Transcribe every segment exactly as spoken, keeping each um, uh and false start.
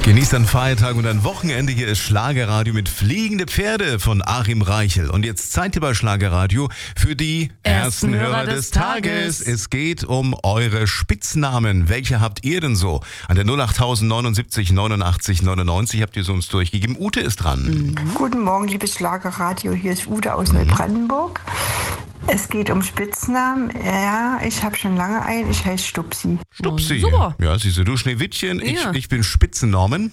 Genießt einen Feiertag und ein Wochenende. Hier ist Schlagerradio mit Fliegende Pferde von Achim Reichel. Und jetzt Zeit hier bei Schlagerradio für die ersten, ersten Hörer, Hörer des Tages. Tages. Es geht um eure Spitznamen. Welche habt ihr denn so? An der null acht neunundsiebzig neunundachtzig neunundneunzig habt ihr sie uns durchgegeben. Ute ist dran. Mhm. Guten Morgen, liebes Schlagerradio. Hier ist Ute aus mhm. Neubrandenburg. Es geht um Spitznamen. Ja, ich habe schon lange einen. Ich heiße Stupsi. Stupsi. Oh, super. Ja, siehst du, du Schneewittchen. Ich, Ja. ich bin Spitzennorman.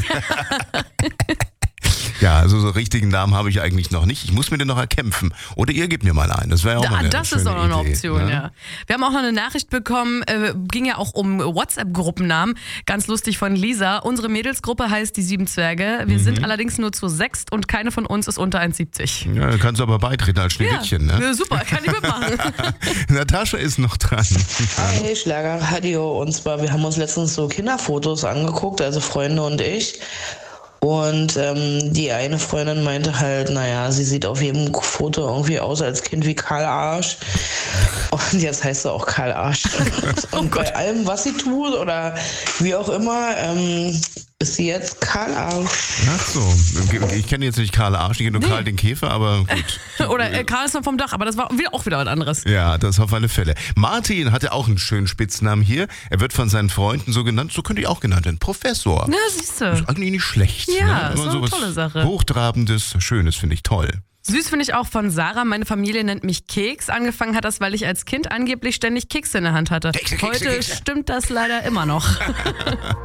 Ja, also so richtigen Namen habe ich eigentlich noch nicht. Ich muss mir den noch erkämpfen. Oder ihr gebt mir mal einen. Das wäre ja auch Da, mal eine das schöne ist auch noch eine Idee, Option, ne? ja. Wir haben auch noch eine Nachricht bekommen, äh, ging ja auch um WhatsApp-Gruppennamen. Ganz lustig von Lisa. Unsere Mädelsgruppe heißt die Sieben Zwerge. Wir mhm. sind allerdings nur zu sechst und keine von uns ist unter eins siebzig. Ja, da kannst du aber beitreten als Schneewittchen, ja, ne? Super, kann ich mitmachen. Natascha ist noch dran. Hi, Schlagerradio. Und zwar, wir haben uns letztens so Kinderfotos angeguckt, also Freunde und ich. Und ähm, die eine Freundin meinte halt, naja, sie sieht auf jedem Foto irgendwie aus als Kind wie Karl Arsch. Und jetzt heißt sie auch Karl Arsch. Und bei allem, was sie tut oder wie auch immer, ähm, ist sie jetzt Karl Arsch. Ach so, ich kenne jetzt nicht Karl Arsch, ich kenne nur Nee. Karl den Käfer, aber gut. Oder äh, Karl ist noch vom Dach, aber das war wieder, auch wieder was anderes. Ja, das auf alle Fälle. Martin hatte auch einen schönen Spitznamen hier. Er wird von seinen Freunden so genannt, so könnte ich auch genannt werden, Professor. Na, siehst du. Ist eigentlich nicht schlecht. Ja, ne? ist Immer eine sowas tolle Sache. Hochtrabendes, Schönes, finde ich toll. Süß finde ich auch von Sarah. Meine Familie nennt mich Keks. Angefangen hat das, weil ich als Kind angeblich ständig Kekse in der Hand hatte. Kekse, Kekse, Heute Kekse. stimmt das leider immer noch.